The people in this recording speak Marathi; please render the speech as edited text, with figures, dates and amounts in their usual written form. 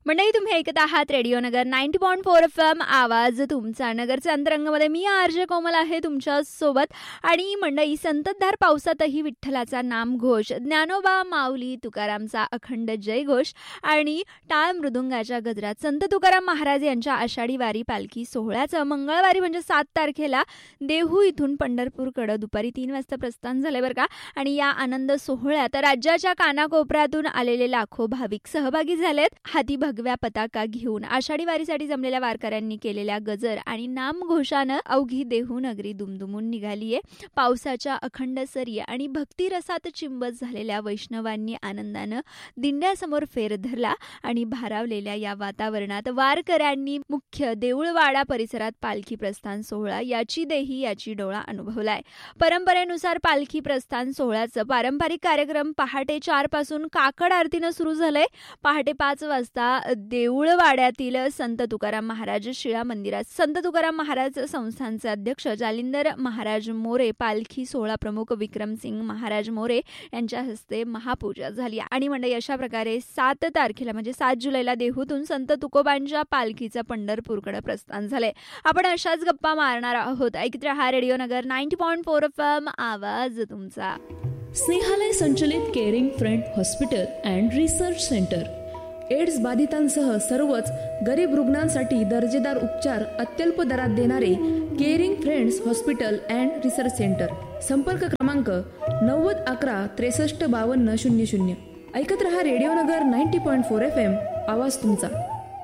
मंडळी, तुम्ही ऐकत आहात रेडिओ नगर 90.4 FM, आवाज तुमचा. नगरच्या अंतरंगामध्ये मी आरजे कोमल आहे तुमच्या सोबत. आणि मंडळी, संततधार पावसातही विठ्ठलाचा नामघोष, ज्ञानोबा माऊली तुकारामचा अखंड जयघोष आणि टाळ मृदुंगाच्या गजरात संत तुकाराम महाराज यांच्या आषाढी वारी पालखी सोहळ्याचं मंगळवारी म्हणजे 7 तारखेला देहू इथून पंढरपूरकडे दुपारी 3 वाजता प्रस्थान झाले बरं का. आणि या आनंद सोहळ्यात राज्याच्या कानाकोपऱ्यातून आलेले लाखो भाविक सहभागी झालेत. हाती भगव्या पताका घेऊन आषाढी वारीसाठी जमलेल्या वारकऱ्यांनी केलेल्या गजर आणि नामघोषानं अवघी देहू नगरी दुमदुमून निघालीये. पावसाच्या अखंड सरी आणि भक्तिरसात चिंबत झालेल्या वैष्णवांनी आनंदानं दिंड्यासमोर फेर धरला आणि भारावलेल्या या वातावरणात वारकऱ्यांनी मुख्य देऊळवाडा परिसरात पालखी प्रस्थान सोहळा याची देही याची डोळा अनुभवलाय. परंपरेनुसार पालखी प्रस्थान सोहळ्याचं पारंपरिक कार्यक्रम पहाटे 4 पासून काकड आरतीनं सुरू झालंय. पहाटे 5 वाजता देऊळवाड्यातील संत तुकाराम महाराज शिळा मंदिरात संत तुकाराम महाराज संस्थानचे अध्यक्ष जालिंदर महाराज मोरे, पालखी सोहळा प्रमुख विक्रमसिंग महाराज मोरे यांच्या हस्ते महापूजा झाली. आणि मंडळी, अशा प्रकारे 7 तारखेला म्हणजे 7 जुलैला देहूतून संत तुकोबांच्या पालखीचं पंढरपूरकडे प्रस्थान झालंय. आपण अशाच गप्पा मारणार आहोत. ऐकत रहा रेडिओ नगर 90.4 FM, आवाज तुमचा. स्नेहालय संचलित caring friend hospital and research centre AIDS बाधितांसह सर्वच गरीब रुग्णांसाठी दर्जेदार उपचार अत्यल्प दरात देणारे caring friends hospital and research centre. संपर्क क्रमांक 90 11 63 52 00. ऐकत रहा रेडिओ नगर 90.4 FM, आवाज तुमचा.